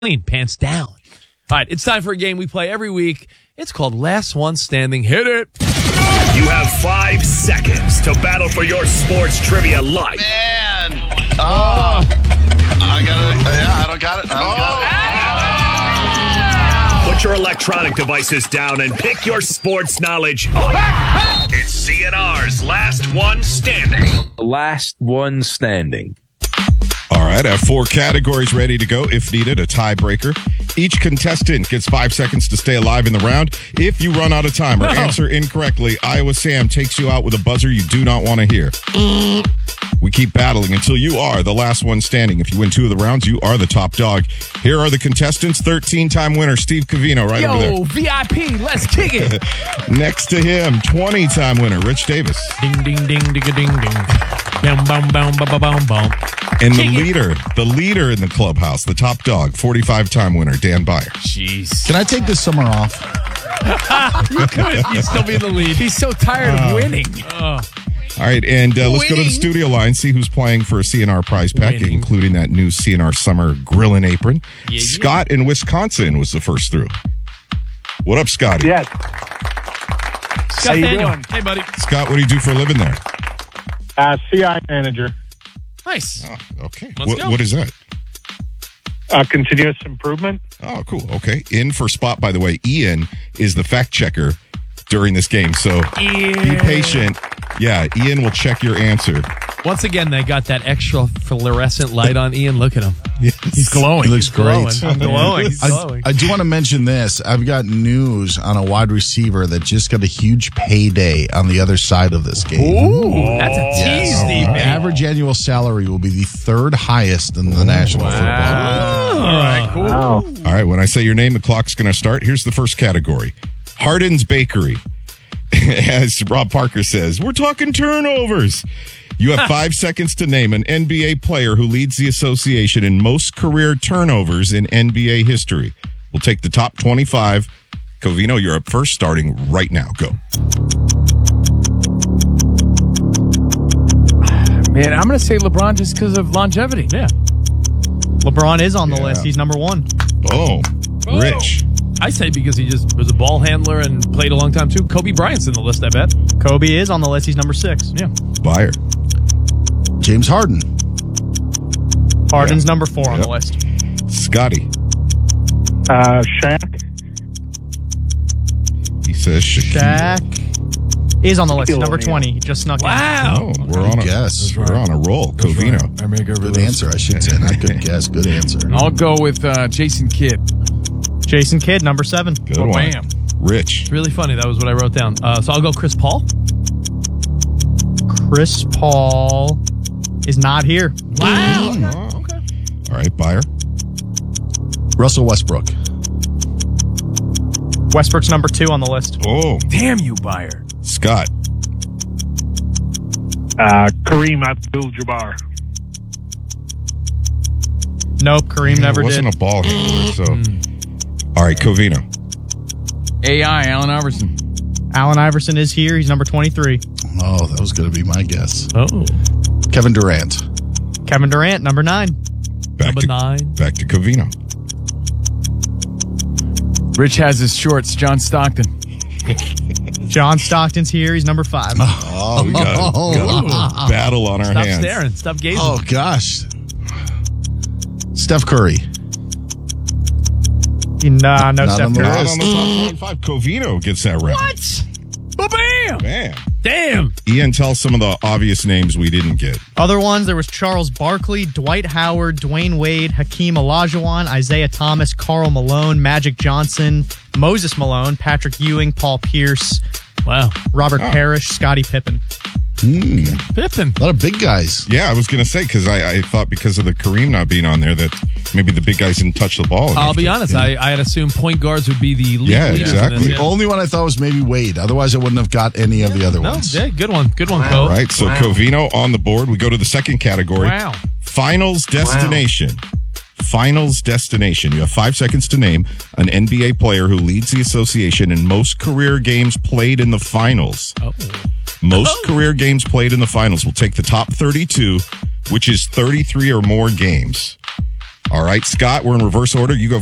clean, pants down. All right, it's time for a game we play every week. It's called Last One Standing. Hit it. You have 5 seconds to battle for your sports trivia life. Man. I don't got it. Put your electronic devices down and pick your sports knowledge up. It's CNR's Last One Standing. Last one standing. All right, I have 4 categories ready to go. If needed, a tiebreaker. Each contestant gets 5 seconds to stay alive in the round. If you run out of time or answer incorrectly, Iowa Sam takes you out with a buzzer you do not want to hear. We keep battling until you are the last one standing. If you win 2 of the rounds, you are the top dog. Here are the contestants. 13-time winner Steve Covino over there. Yo, VIP, let's kick it. Next to him, 20-time winner Rich Davis. Ding, ding, ding, ding, ding, ding. Bam, bam, bam, bam, bam, bam. And the leader in the clubhouse, the top dog, 45-time winner Dan Byer. Jeez. Can I take this summer off? You could. You'd still be in the lead. He's so tired of winning. All right, and let's go to the studio line, see who's playing for a CNR prize pack, including that new CNR Summer Grillin' Apron. Yeah. Scott in Wisconsin was the first through. What up, Scotty? Yes. Scott How you Daniel. doing? Hey, buddy. Scott, what do you do for a living there? CI manager. Nice. Oh, okay. Let's go. What is that? Continuous improvement. Oh, cool. Okay. In for spot, by the way, Ian is the fact checker during this game, so be patient. Yeah, Ian will check your answer. Once again, they got that extra fluorescent light on Ian. Look at him. He's glowing. He looks He's glowing. great. I'm glowing. He's glowing. I do want to mention this. I've got news on a wide receiver that just got a huge payday on the other side of this game. Ooh, that's a tease, Steve. The average annual salary will be the 3rd highest in the National Football League. All right, cool. Wow. All right, when I say your name, the clock's going to start. Here's the first category. Hardin's Bakery. As Rob Parker says, we're talking turnovers. You have 5 seconds to name an NBA player who leads the association in most career turnovers in NBA history. We'll take the top 25. Covino, you're up first, starting right now. Go. Man, I'm going to say LeBron just because of longevity. Yeah. LeBron is on the list. He's number 1. Oh, Rich. I say because he just was a ball handler and played a long time, too. Kobe Bryant's in the list, I bet. Kobe is on the list. He's number 6. Yeah. Byer. James Harden. Harden's number 4 on the list. Scotty. Shaq. He says Shaquille. Shaq is on the list. He's number 20. He just snuck in. Wow. Oh, we're on a roll. Covino. I make every Good answer, I should say. Not good guess. Good answer. I'll go with Jason Kidd. Jason Kidd, number 7. Good one. Bam. Rich. It's really funny. That was what I wrote down. So I'll go Chris Paul. Chris Paul is not here. Wow. Oh, okay. All right, Byer. Russell Westbrook. Westbrook's number 2 on the list. Oh, Damn you, Byer. Scott. Kareem Abdul-Jabbar. Nope, Kareem never wasn't did. a ball handler, so. All right, Covino. AI, Allen Iverson. Allen Iverson is here. He's number 23. Oh, that was going to be my guess. Oh. Kevin Durant. Kevin Durant, number 9. Number 9. Back to Covino. Rich has his shorts. John Stockton. John Stockton's here. He's number 5. Oh, we got a battle on our Stop hands. staring. Stop gazing. Oh, gosh. Steph Curry. Nah, no Not Steph on the Curry. Not list. on the top 25. Covino gets that round. What? Ba-bam! Man. Damn. Ian, tell some of the obvious names we didn't get. Other ones, there was Charles Barkley, Dwight Howard, Dwayne Wade, Hakeem Olajuwon, Isaiah Thomas, Karl Malone, Magic Johnson, Moses Malone, Patrick Ewing, Paul Pierce, Wow. Robert Parrish, Scottie Pippen. Pippen. A lot of big guys. Yeah, I was going to say, because I thought because of the Kareem not being on there that maybe the big guys didn't touch the ball. I'll enough be to- honest. Yeah. I had assumed point guards would be the lead Yeah, leaders exactly. in The this. Yeah. only one I thought was maybe Wade. Otherwise, I wouldn't have got any of the other No, ones. yeah, good one. Good one, Cole. All right, so Covino on the board. We go to the second category. Wow. Finals destination. Finals destination. You have 5 seconds to name an NBA player who leads the association in most career games played in the finals. Oh. Most career games played in the finals. We'll take the top 32, which is 33 or more games. All right, Scott, we're in reverse order. You go